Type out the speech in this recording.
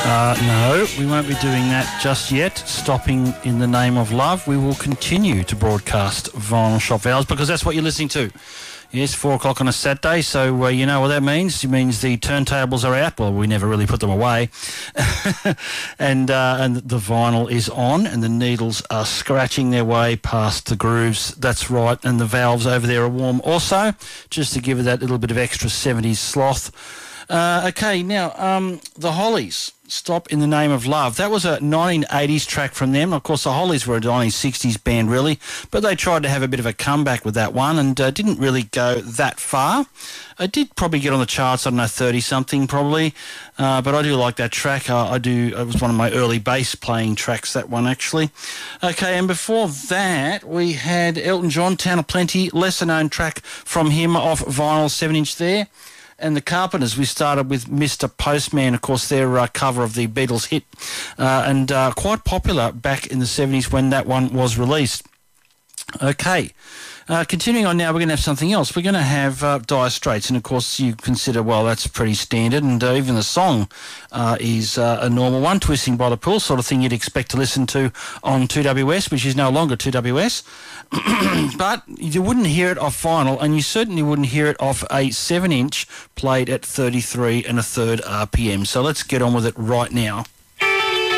No, we won't be doing that just yet. Stopping in the name of love. We will continue to broadcast Vinyl Shop Hours because that's what you're listening to. Yes, 4 o'clock on a Saturday, so you know what that means. It means the turntables are out. Well, we never really put them away. and the vinyl is on and the needles are scratching their way past the grooves. That's right, and the valves over there are warm also, just to give it that little bit of extra 70s sloth. Okay, now, the Hollies, Stop in the Name of Love. That was a 1980s track from them. Of course, the Hollies were a 1960s band, really, but they tried to have a bit of a comeback with that one and didn't really go that far. It did probably get on the charts, I don't know, 30-something probably, but I do like that track. It was one of my early bass playing tracks, that one, actually. Okay, and before that, we had Elton John, Town of Plenty, lesser-known track from him off vinyl 7-inch there. And the Carpenters, we started with Mr. Postman, of course, their cover of the Beatles hit, and quite popular back in the 70s when that one was released. Okay, continuing on now, we're going to have something else. We're going to have Dire Straits, and of course you consider, well, that's pretty standard, and even the song is a normal one, Twisting by the Pool, sort of thing you'd expect to listen to on 2WS, which is no longer 2WS. But you wouldn't hear it off vinyl, and you certainly wouldn't hear it off a 7-inch played at 33 1/3 RPM. So let's get on with it right now.